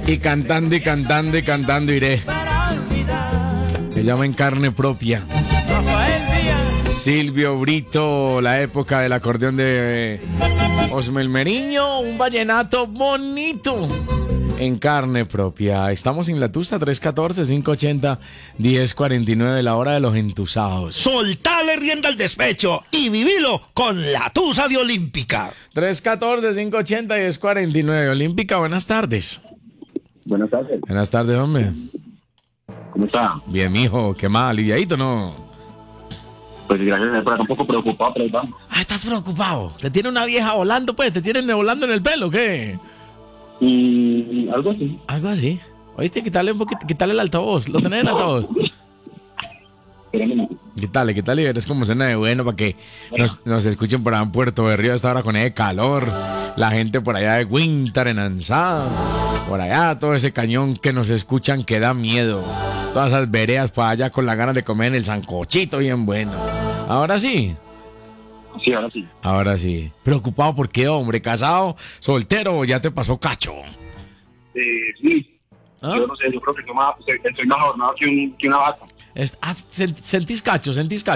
Y cantando y cantando y cantando iré. Me llama En Carne Propia. Silvio Brito, la época del acordeón de Osmel Meriño, un vallenato bonito. En Carne Propia. Estamos en La Tusa, 314-580-1049, la hora de los entusados. Soltale rienda al despecho y vivilo con La Tusa de Olímpica. 314-580-1049. Olímpica, buenas tardes. Buenas tardes. Buenas tardes, hombre. ¿Cómo está? Bien, mijo, ¿qué más? ¿Aliviadito no? Pues gracias, pero un poco preocupado, pero vamos. Ah, ¿estás preocupado? ¿Te tiene una vieja volando, pues? ¿Te tienen volando en el pelo, qué? Algo así. Algo así. Oíste, quitarle un poquito, quitarle el altavoz. ¿Lo tenés en altavoz? Quítale, eres como suena de bueno para que nos escuchen por allá en Puerto Berrío a esta hora con ese calor. La gente por allá de Winter, en Ansá, por allá, todo ese cañón que nos escuchan que da miedo. Todas esas veredas para allá con la ganas de comer en el sancochito bien bueno. ¿Ahora sí? Sí, ahora sí. Ahora sí. ¿Preocupado por qué, hombre? ¿Casado? ¿Soltero o ya te pasó cacho? Sí. ¿Ah? Yo no sé, yo creo que estoy más adornado que una vaca. ¿Sentís cacho?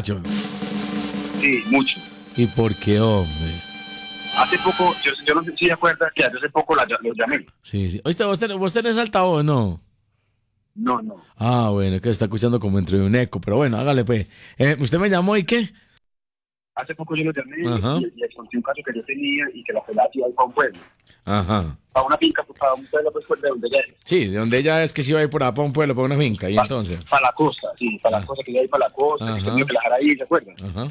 Sí, mucho. ¿Y por qué, hombre? Hace poco, yo no sé si te acuerdas que hace poco los llamé. Sí. Oíste, ¿vos tenés altavoz, no? No. Ah, bueno, es que está escuchando como entre un eco, pero bueno, hágale pues. ¿Usted me llamó y qué? Hace poco yo los llamé y les conté un caso que yo tenía y que la pelada iba a ir para un pueblo. Ajá. Para una finca, pues, para un pueblo, pues de donde ella es. Sí, de donde ella es que se iba a ir por allá para un pueblo, para una finca, y entonces. Para la costa, sí, para la costa, que iba a ir para la costa, que tenía que la dejar ahí, ¿se acuerdan? Ajá.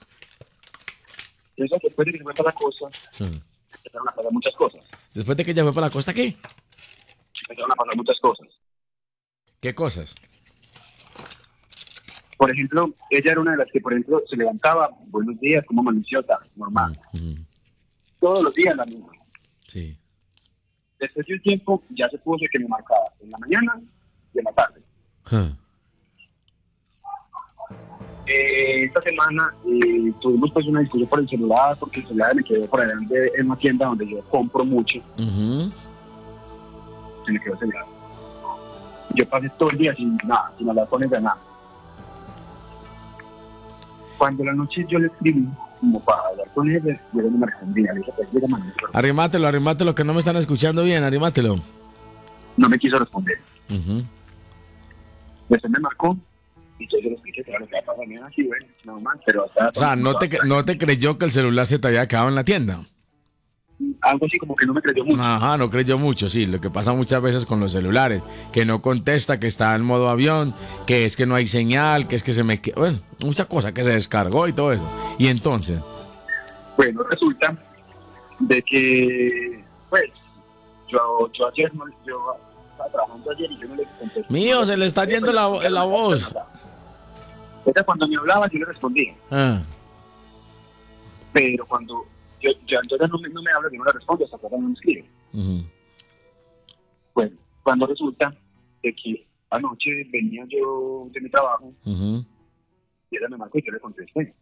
Eso después de que se fue para la costa, empezaron a pasar muchas cosas. ¿Después de que ella fue para la costa, qué? Empezaron a pasar muchas cosas. ¿Qué cosas? Por ejemplo, ella era una de las que, por ejemplo, se levantaba, buenos días, como maniciota, normal. Todos los días la misma. Sí. Después de un tiempo, ya se puso que me marcaba en la mañana y en la tarde. Esta semana tuvimos pues una discusión por el celular, porque el celular me quedó por allá en una tienda donde yo compro mucho. Se me quedó el celular. Yo pasé todo el día sin nada, sin hablar con ella, nada. Cuando la noche yo le escribí, como para hablar con ella, yo no me respondía. Le dije, pues, Arrimátelo, que no me están escuchando bien, arrimátelo. No me quiso responder. Después me marcó, y yo le expliqué que era lo que había pasado. Me dijo, sí, bueno, normal, pero hasta... O sea, no te creyó que el celular se te había quedado en la tienda. Algo así como que no me creyó mucho. Ajá, no creyó mucho, sí. Lo que pasa muchas veces con los celulares, que no contesta, que está en modo avión, que es que no hay señal, que es que se me... Bueno, muchas cosas, que se descargó y todo eso. Y entonces... Bueno, resulta de que, pues, yo ayer, yo estaba trabajando ayer y yo no le contesté. Mío, se le está yendo la voz. Ella cuando me hablaba yo le respondía. Pero cuando... Yo entonces no me habla, yo no le respondo, hasta que no me escribe. Bueno, cuando resulta de que anoche venía yo de mi trabajo y ella me marcó y yo le contesté.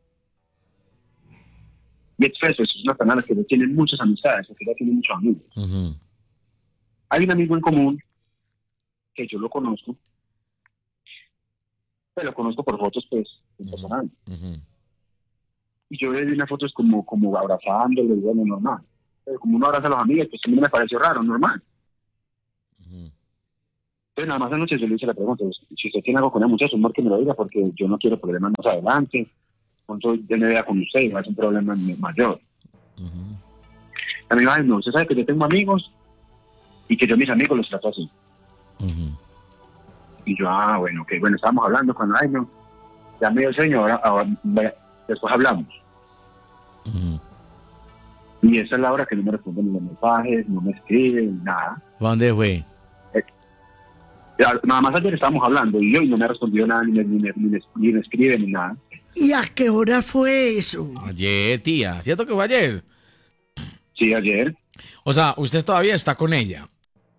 Y eso es una persona que tiene muchas amistades, que ella tiene muchos amigos. Hay un amigo en común que yo lo conozco, pero lo conozco por fotos, pues, en personal. Y yo le di unas fotos como abrazándolo, y bueno, normal. Pero como uno abraza a los amigos, pues a mí me pareció raro, normal. Entonces nada más anoche yo le hice la pregunta, si usted tiene algo con ella, mucho humor que me lo diga, porque yo no quiero problemas más adelante. Cuando yo me vea con usted, y va a ser un problema mayor. A mí me dijo, usted sabe que yo tengo amigos y que yo a mis amigos los trato así. Y yo, bueno, ok, bueno, estábamos hablando cuando, no, ya me dio sueño, ahora después hablamos. Y esa es la hora que no me responde ni los mensajes, no me escribe, ni nada. ¿Dónde fue? Nada más ayer estábamos hablando y no me ha respondido nada, ni me escribe, ni nada. ¿Y a qué hora fue eso? Ayer, tía. ¿Cierto que fue ayer? Sí, ayer. O sea, usted todavía está con ella.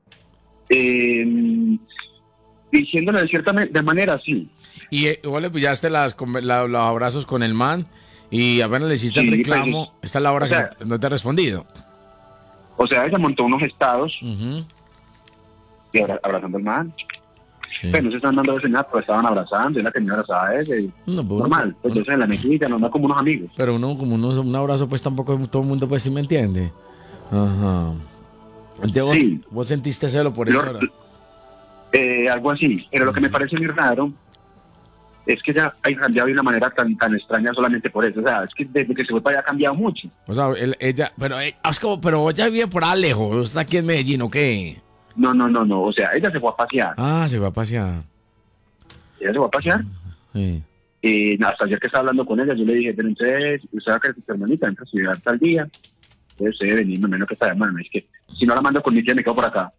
Diciéndole de cierta manera, sí. Y vos le pillaste los abrazos con el man y apenas le hiciste el reclamo. Pues, esta es la hora que no te ha respondido. O sea, ella montó unos estados y abrazando al man. Sí. Pues no se están dando besos ni nada, pero estaban abrazando, y la que me abrazaba a ese. No, pues Normal, pues uno- besos en la mejilla, normal como unos amigos. pero un abrazo, pues tampoco todo el mundo, pues sí me entiende. Ajá. Entonces, Sí. vos sentiste celo por eso Lo- ahora. Algo así, pero lo que me parece muy raro es que ya ha cambiado de una manera tan extraña solamente por eso. O sea, es que desde que se fue para allá ha cambiado mucho. O sea, ella, pero ella vive por ahí lejos, está aquí en Medellín, ¿o qué? No. O sea, ella se fue a pasear. Ah, se va a pasear. Ella se fue a pasear. Sí. Y hasta ayer que estaba hablando con ella, yo le dije, pero entonces, usted va a creer que su hermanita entra a estudiar tal día. Entonces, usted debe venir, menos que está de mano. Es que si no la mando con mi tía, me quedo por acá.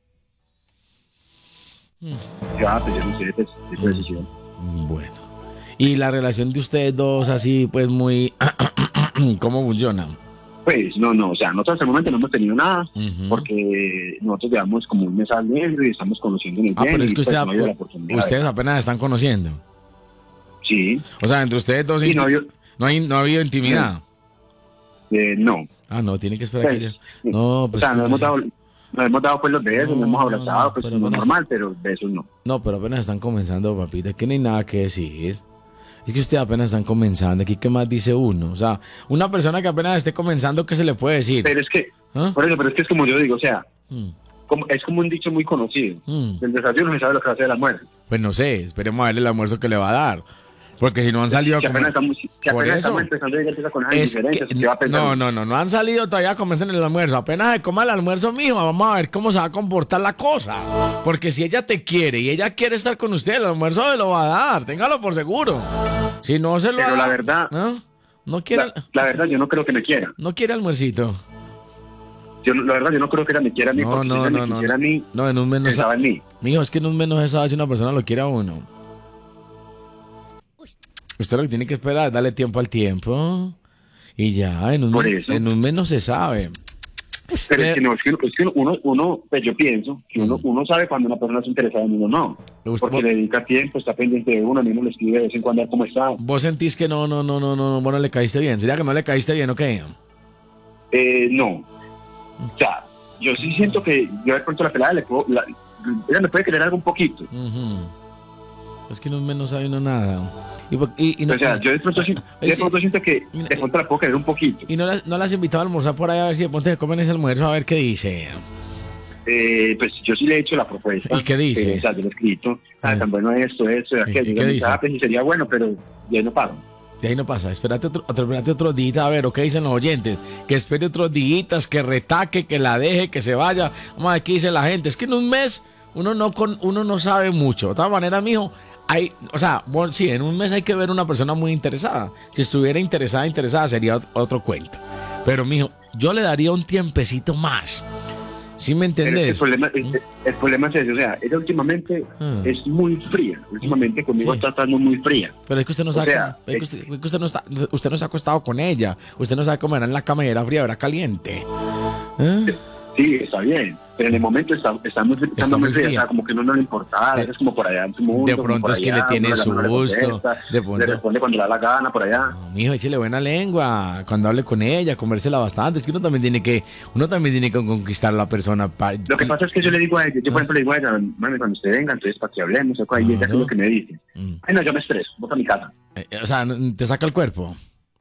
Mm. Ya, pues yo no sé, pues, es su decisión. Bueno. Y la relación de ustedes dos así, pues muy... ¿Cómo funciona? Pues, no, o sea, nosotros hasta el momento no hemos tenido nada, Ujú. porque nosotros llevamos como un mes al mes y estamos conociéndonos Ah, bien. pero es y, que pues, no ha habido la oportunidad ustedes de- apenas están conociendo. Sí, O sea, entre ustedes dos y no ha habido... no ha habido intimidad. no. Ah, no, tiene que esperar Pues, que ella... No, o pues... sea, que nos hemos dado pues los besos, nos hemos No, abrazado, pues pero lo apenas- normal, pero besos no. No, pero apenas están comenzando, papita, que no hay nada que decir. Es que ustedes apenas están comenzando, aquí qué más dice uno. O sea, una persona que apenas esté comenzando, ¿qué se le puede decir? Pero es que, ¿Ah? por eso, pero es que es como yo digo, o sea, Mm, es como un dicho muy conocido. mm. El desayuno se sabe lo que va a hacer el almuerzo. Pues no sé, esperemos a ver el almuerzo que le va a dar. Porque si no han salido a Que apenas comer... estamos, Por eso. empezando a llegar con las Es diferencias, que- ¿qué va a pensar? no han salido todavía a comerse en el almuerzo. Apenas se coma el almuerzo, mijo, vamos a ver cómo se va a comportar la cosa. Porque si ella te quiere y ella quiere estar con usted, el almuerzo se lo va a dar, téngalo por seguro. Si no se lo Pero va a la dar, verdad- ¿no? No quiere, La verdad, yo no creo que me quiera. no quiere almuercito. La verdad, yo no creo que ella me quiera a mí, No, porque no, si ella no, me no, quisiera a mí, No, en un mes no pensaba sabe. en mí. Mijo, es que en un mes no se sabe si una persona lo quiere a uno. Usted lo que tiene que esperar es darle tiempo al tiempo. Y ya, en un Por mes, eso. en un mes no se sabe. Pero es que no, es que uno, pues yo pienso que uno sabe cuando una persona está interesada en uno, no. Usted- Porque le dedica tiempo, está pendiente de uno, a mí no le escribe de vez en cuando a ver cómo está. Vos sentís que no, vos no le caíste bien. ¿Sería que no le caíste bien o qué? No. O sea, yo sí siento que yo de pronto la pelada ella me puede querer algo un poquito. Ujú. Es que en un mes no sabe uno nada. No, O sea, yo de pronto, sí. siento que de pronto la puedo querer un poquito. ¿Y no las has invitado a almorzar por ahí a ver si de pronto se comen ese almuerzo a ver qué dice? Pues yo sí le he hecho la propuesta. ¿Y qué dice? O sea, yo le he escrito, Ah. tan bueno esto, ¿Y aquello. qué Dígame, dice? pues sí sería bueno, pero ya no pago. De ahí no pasa, espérate otro día a ver o qué dicen los oyentes, que espere otros días, que retaque, que la deje, que se vaya. Vamos a ver qué dice la gente. Es que en un mes uno no sabe mucho. De todas maneras, mijo, sí, en un mes hay que ver una persona muy interesada. Si estuviera interesada sería otro cuento. Pero, mijo, yo le daría un tiempecito más. ¿Sí me Pero es que entendés? el problema es ese, o sea, ella últimamente Ah. es muy fría. Últimamente conmigo Sí. está estando muy fría. Pero es que usted no O sabe, sea, es que usted no se ha acostado con ella. Usted no sabe cómo era en la cama y era fría, era caliente. ¿Eh? Sí, está bien, pero en el momento está muy Está muy muy fría, fría. o sea, como que no le importaba, es como por allá en su mundo. De como pronto por es que allá, le tiene no no le susto, contesta, de pronto- le responde cuando le da la gana por allá. No, mijo, échele buena lengua cuando hable con ella, comérsela bastante. Es que uno también tiene que conquistar a la persona. Lo que pasa es que yo le digo a ella, yo por ejemplo le digo a ella, mami, cuando usted venga, entonces para que hablemos, y ella Claro. es lo que me dice. Mm. Ay, no, yo me estreso, voy a mi casa. O sea, te saca el cuerpo.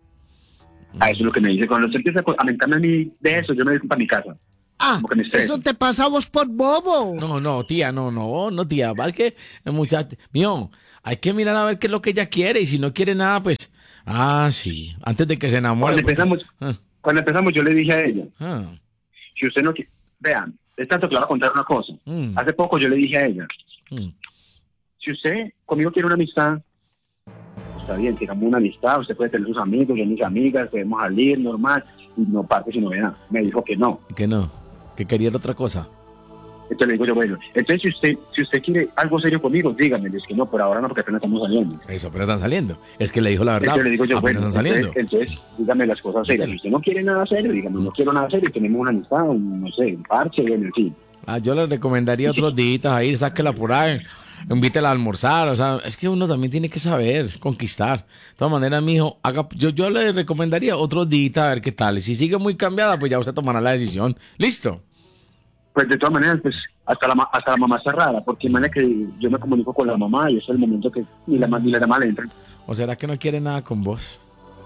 A eso es lo que me dice. Cuando usted empieza a mentarme a mí de eso, yo me voy para mi casa. Ah, Como que me estreso. eso te pasa a vos por bobo. No, tía, no, tía. Va que el muchacho, mío, hay que mirar a ver qué es lo que ella quiere. Y si no quiere nada, pues, sí, antes de que se enamore. Cuando empezamos, yo le dije a ella, Ah, si usted no quiere, vean, es tanto que le voy a contar una cosa. mm, Hace poco yo le dije a ella, mm. si usted conmigo quiere una amistad, está bien, tengamos una amistad, usted puede tener sus amigos, yo mis amigas, podemos salir normal, y no parte sin novedad. Me dijo que no. Que no, que quería otra cosa. Entonces le digo yo, bueno, entonces si usted quiere algo serio conmigo, dígame, es que no, por ahora no, porque apenas estamos saliendo. Eso, pero están saliendo. Es que le dijo la verdad. Entonces le digo yo, apenas bueno, están saliendo. entonces dígame las cosas serias. Si usted no quiere nada serio, dígame, no quiero nada serio, tenemos una amistad, no sé, un parche, en fin. Yo le recomendaría otros días ahí, sáquela por ahí, invítela a almorzar, o sea, es que uno también tiene que saber conquistar. De todas maneras, mijo, yo le recomendaría otros días a ver qué tal. Y si sigue muy cambiada, pues ya usted tomará la decisión. ¿Listo? Pues de todas maneras, pues hasta la mamá está rara, porque imagina que yo me comunico con la mamá y eso es el momento que ni la mamá le entra. ¿O será que no quiere nada con vos?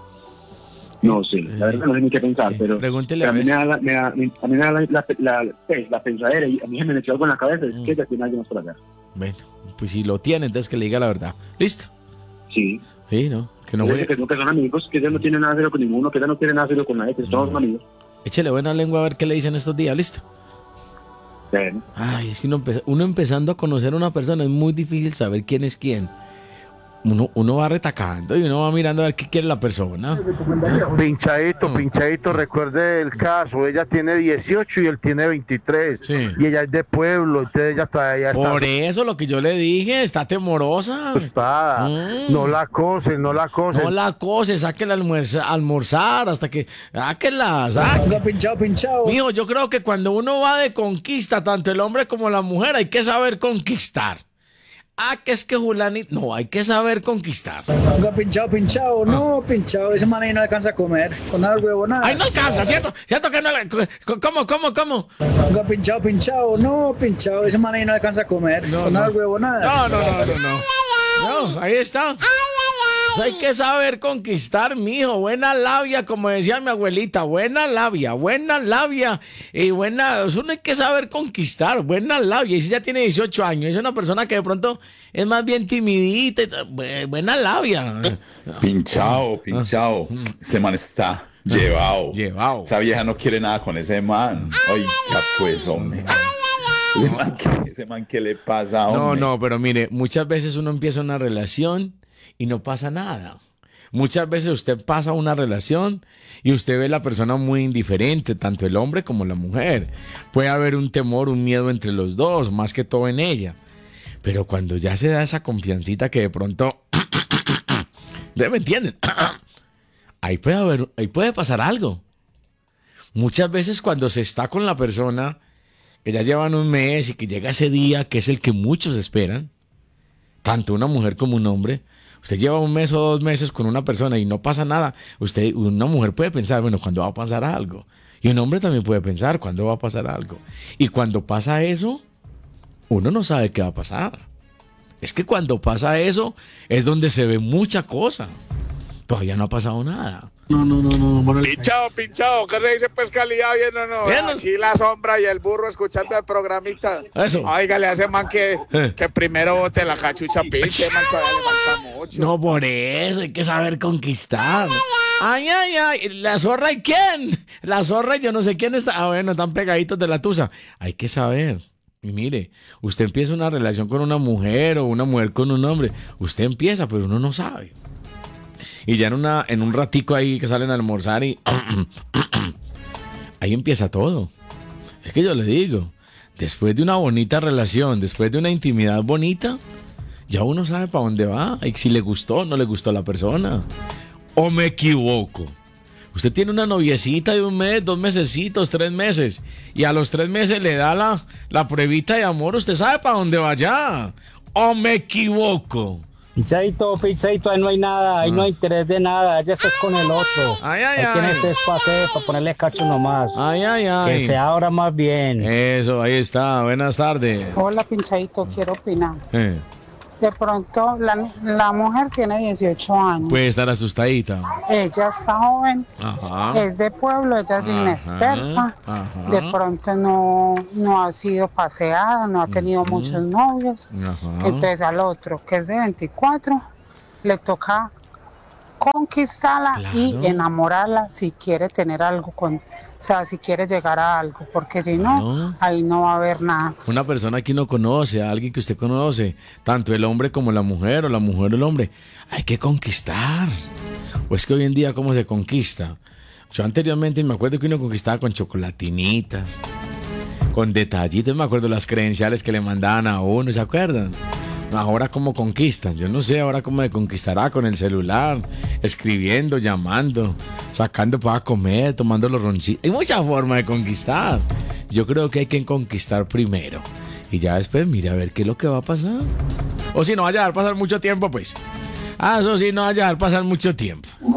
No sé, la verdad no sé ni qué pensar, pero pregúntele a mí a ver. me da la pensadera y a mí se me metió algo en la cabeza, es que ya tiene alguien más por acá. Bueno, pues si lo tiene, entonces que le diga la verdad. ¿Listo? Sí. Sí, ¿no? Que no Dice voy... que son amigos, que ella no tiene nada serio con ninguno, que ella no tiene nada serio con nadie, que son amigos. Échele buena lengua a ver qué le dicen estos días, ¿listo? Bueno. Ay, es que uno empezando a conocer a una persona es muy difícil saber quién es quién. Uno va retacando y uno va mirando a ver qué quiere la persona. Pinchadito, recuerde el caso. Ella tiene 18 y él tiene 23. Sí. Y ella es de pueblo, entonces ella todavía está Por eso lo que yo le dije, está temorosa. asustada. No la coses. No la cose, sáquela a almorzar hasta que... Sáquela. Pinchado. Mijo, yo creo que cuando uno va de conquista, tanto el hombre como la mujer, hay que saber conquistar. Que es que Julanito... No, hay que saber conquistar. Pinchado. No, pinchado. Ese man ahí no alcanza a comer. Con nada huevo, nada. Ay, no alcanza, ¿cierto? ¿Cierto que no le... ¿Cómo? Pinchado. No, pinchado. Ese man ahí no alcanza a comer. Con nada huevo, nada. No, ahí está. Hay que saber conquistar, mijo. Buena labia, como decía mi abuelita. Buena labia. Y eso no hay que saber conquistar. Buena labia. Y si ya tiene 18 años, es una persona que de pronto es más bien timidita. Buena labia. Pinchado. Ese man está llevado. Esa vieja no quiere nada con ese man. Oiga, pues, hombre. Ese man, ¿qué le pasa, hombre? No, pero mire, muchas veces uno empieza una relación y no pasa nada. Muchas veces usted pasa una relación y usted ve a la persona muy indiferente, tanto el hombre como la mujer. Puede haber un temor, un miedo entre los dos, más que todo en ella. Pero cuando ya se da esa confiancita que de pronto... ¿Me entienden? Ahí puede pasar algo. Muchas veces cuando se está con la persona, que ya llevan un mes y que llega ese día, que es el que muchos esperan, tanto una mujer como un hombre. Usted lleva un mes o 2 meses con una persona y no pasa nada. Una mujer puede pensar, bueno, ¿cuándo va a pasar algo? Y un hombre también puede pensar, ¿cuándo va a pasar algo? Y cuando pasa eso, uno no sabe qué va a pasar. Es que cuando pasa eso, es donde se ve mucha cosa. Todavía no ha pasado nada. No. Pinchado, ¿qué se dice pues calidad bien o no? Bien. Aquí la sombra y el burro escuchando el programita. Eso. Óigale a ese man que primero bote la cachucha, pinche man todavía le falta mucho. No, por eso hay que saber conquistar. Ay, ¿la zorra y quién? La zorra y yo no sé quién está. Bueno, están pegaditos de la tusa. Hay que saber. Y mire, usted empieza una relación con una mujer o una mujer con un hombre. Usted empieza, pero uno no sabe. Y ya en un ratico ahí que salen a almorzar y... ahí empieza todo. Es que yo le digo, después de una bonita relación, después de una intimidad bonita, ya uno sabe para dónde va. Y si le gustó o no le gustó a la persona. ¿O me equivoco? Usted tiene una noviecita de 1 mes, 2 mesecitos, 3 meses. Y a los 3 meses le da la pruebita de amor. Usted sabe para dónde va ya. ¿O me equivoco? Pinchadito, ahí no hay nada, ahí no hay interés de nada, ya estás con el otro. Ay. Ahí tienes para ponerle cacho nomás. Ay. Que sea ahora más bien. Eso, ahí está. Buenas tardes. Hola, Pinchadito, quiero opinar. De pronto, la mujer tiene 18 años. Puede estar asustadita. Ella está joven, Ajá. es de pueblo, ella es inexperta. Ajá. De pronto no ha sido paseada, no ha tenido muchos novios. Ajá. Entonces al otro, que es de 24, le toca conquistarla y enamorarla si quiere tener algo si quiere llegar a algo, porque si no, ahí no va a haber nada. Una persona que uno conoce, a alguien que usted conoce, tanto el hombre como la mujer, o la mujer o el hombre, hay que conquistar. O es que hoy en día, ¿cómo se conquista? Yo anteriormente me acuerdo que uno conquistaba con chocolatinitas, con detallitos, me acuerdo las credenciales que le mandaban a uno, ¿se acuerdan? Ahora cómo conquistan, yo no sé ahora cómo le conquistará con el celular, escribiendo, llamando, sacando para comer, tomando los roncitos. Hay muchas formas de conquistar. Yo creo que hay que conquistar primero y ya después mire a ver qué es lo que va a pasar. O si no vaya a dejar pasar mucho tiempo, pues. Eso sí, no vaya a dejar pasar mucho tiempo.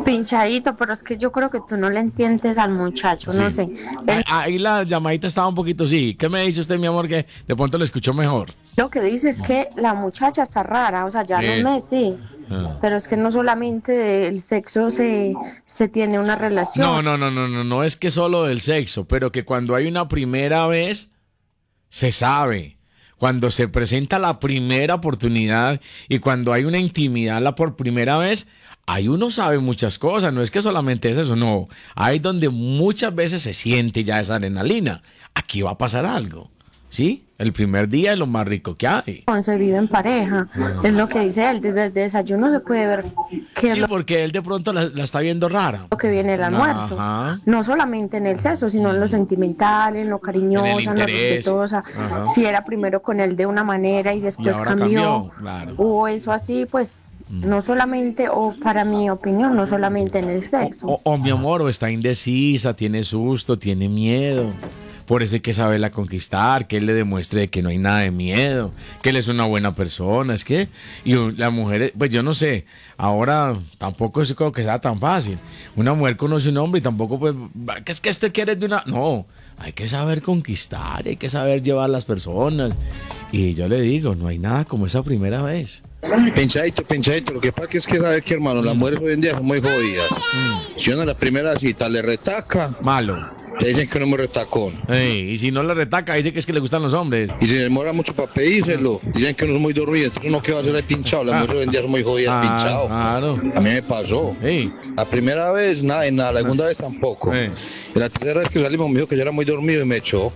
Pinchadito, pero es que yo creo que tú no le entiendes al muchacho, Sí. no sé. Ahí la llamadita estaba un poquito, sí. ¿Qué me dice usted, mi amor, que de pronto le escuchó mejor? Lo que dice es que la muchacha está rara, o sea, ya no me sí. Pero es que no solamente del sexo se tiene una relación. No es que solo del sexo, pero que cuando hay una primera vez, se sabe. Cuando se presenta la primera oportunidad y cuando hay una intimidad por primera vez, ahí uno sabe muchas cosas, no es que solamente es eso, no. Ahí donde muchas veces se siente ya esa adrenalina. Aquí va a pasar algo, ¿sí? El primer día es lo más rico que hay. Se vive en pareja, es lo que dice él, desde el desayuno se puede ver qué es porque él de pronto la está viendo rara. lo que viene el almuerzo. Ajá. No solamente en el sexo, sino en lo sentimental, en lo cariñosa, en lo respetuosa. Ajá. Si era primero con él de una manera y después cambió. Claro. O eso así, pues no solamente, o para mi opinión, no solamente en el sexo. O mi amor, o está indecisa, tiene susto, tiene miedo. Por eso hay que saberla conquistar, que él le demuestre que no hay nada de miedo, que él es una buena persona. Es que, y la mujer, pues yo no sé, ahora tampoco es como que sea tan fácil. Una mujer conoce un hombre y tampoco, pues, que es que este quiere de una. No, hay que saber conquistar, hay que saber llevar a las personas. Y yo le digo, no hay nada como esa primera vez. Pinchadito, lo que pasa es que sabes que, hermano, las mujeres hoy en día son muy jodidas. Si uno en la primera cita le retaca, malo. Te dicen que no me retacón. Y si no le retaca, dice que es que le gustan los hombres. Y si se demora mucho para pedírselo, dicen que uno es muy dormido. Entonces uno que va a hacer ahí pinchado. Las mujeres hoy en día son muy jodidas pinchado. Claro. A mí me pasó. La primera vez nada de nada, la segunda vez tampoco. Y la tercera vez que salimos me dijo que yo era muy dormido y me echó.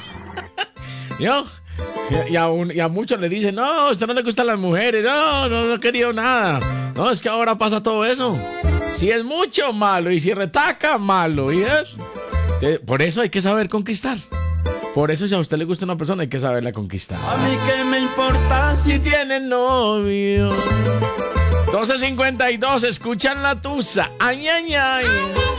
Y a muchos le dicen, no, a usted no le gustan las mujeres, no he querido nada. No, es que ahora pasa todo eso. Si es mucho, malo, y si retaca, malo. Por eso hay que saber conquistar. Por eso si a usted le gusta una persona hay que saberla conquistar. A mí qué me importa si tiene novio. 12:52, escuchan la tusa. Ay, ay, ay.